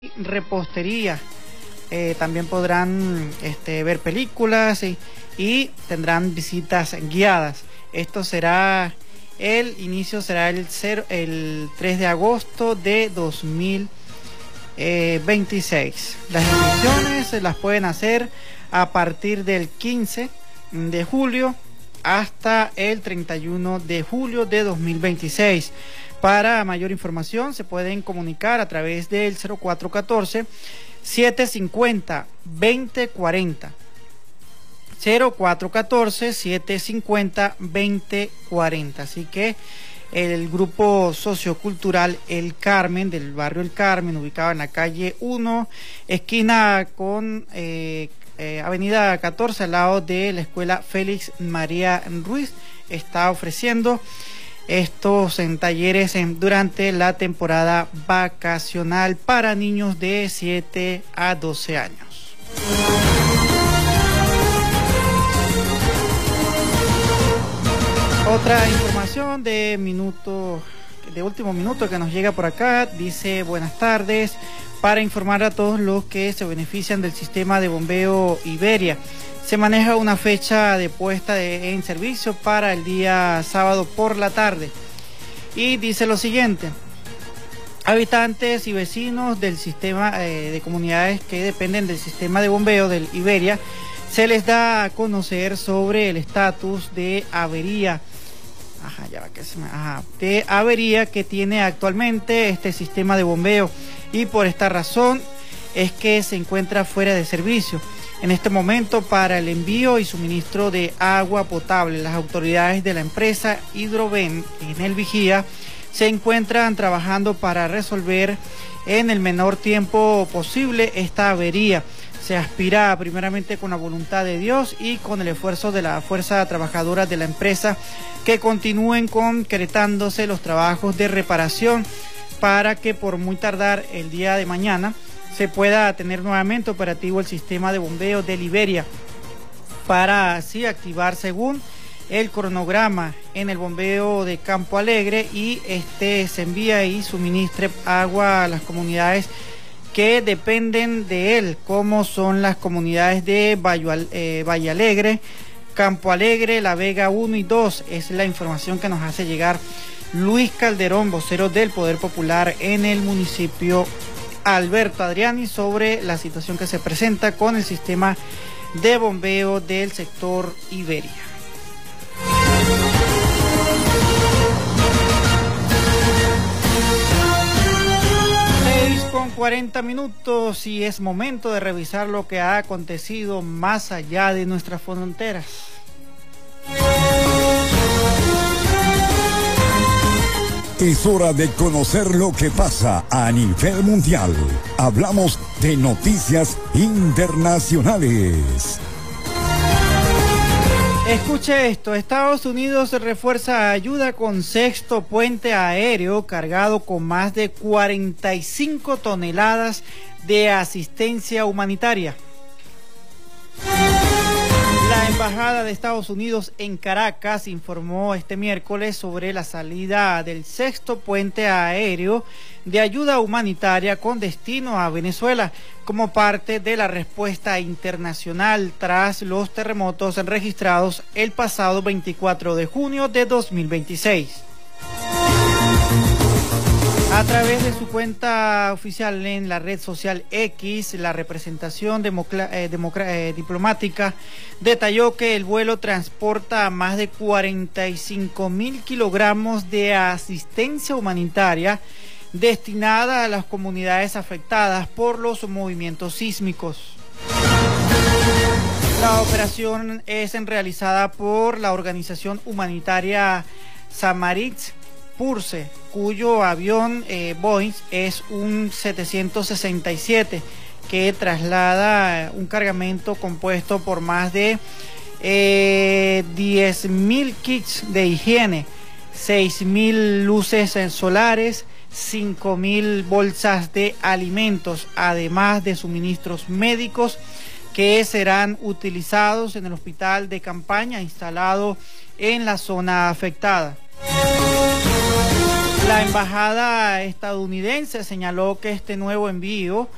repostería. También podrán ver películas y tendrán visitas guiadas. Esto será, el inicio será el 3 de agosto de 2026. Las inscripciones se las pueden hacer a partir del 15 de julio hasta el 31 de julio de 2026. Para mayor información se pueden comunicar a través del 0414-750-2040. 0414-750-2040. Así que el grupo sociocultural El Carmen, del barrio El Carmen, ubicado en la calle 1, esquina con avenida 14, al lado de la escuela Félix María Ruiz, está ofreciendo estos talleres durante la temporada vacacional para niños de 7 a 12 años. Otra información de último minuto que nos llega por acá, dice: buenas tardes, para informar a todos los que se benefician del sistema de bombeo Iberia. Se maneja una fecha de puesta en servicio para el día sábado por la tarde. Y dice lo siguiente: habitantes y vecinos del sistema de comunidades que dependen del sistema de bombeo del Iberia, se les da a conocer sobre el estatus de avería. De avería que tiene actualmente este sistema de bombeo, y por esta razón es que se encuentra fuera de servicio. En este momento, para el envío y suministro de agua potable, las autoridades de la empresa Hidroven en El Vigía se encuentran trabajando para resolver en el menor tiempo posible esta avería. Se aspira primeramente con la voluntad de Dios y con el esfuerzo de la fuerza trabajadora de la empresa que continúen concretándose los trabajos de reparación para que por muy tardar el día de mañana se pueda tener nuevamente operativo el sistema de bombeo de Iberia, para así activar según el cronograma en el bombeo de Campo Alegre, y se envía y suministre agua a las comunidades que dependen de él, como son las comunidades de Valle Alegre, Campo Alegre, La Vega 1 y 2. Es la información que nos hace llegar Luis Calderón, vocero del Poder Popular en el municipio Alberto Adriani, sobre la situación que se presenta con el sistema de bombeo del sector Iberia. 6:40 minutos, y es momento de revisar lo que ha acontecido más allá de nuestras fronteras. Es hora de conocer lo que pasa a nivel mundial. Hablamos de noticias internacionales. Escuche esto: Estados Unidos refuerza ayuda con sexto puente aéreo cargado con más de 45 toneladas de asistencia humanitaria. La Embajada de Estados Unidos en Caracas informó este miércoles sobre la salida del sexto puente aéreo de ayuda humanitaria con destino a Venezuela, como parte de la respuesta internacional tras los terremotos registrados el pasado 24 de junio de 2026. A través de su cuenta oficial en la red social X, la representación diplomática detalló que el vuelo transporta más de 45.000 kilogramos de asistencia humanitaria destinada a las comunidades afectadas por los movimientos sísmicos. La operación es realizada por la organización humanitaria Samaritz Purse, cuyo avión Boeing es un 767 que traslada un cargamento compuesto por más de 10.000 kits de higiene, 6.000 luces solares, 5.000 bolsas de alimentos, además de suministros médicos que serán utilizados en el hospital de campaña instalado en la zona afectada. La embajada estadounidense señaló que este nuevo envío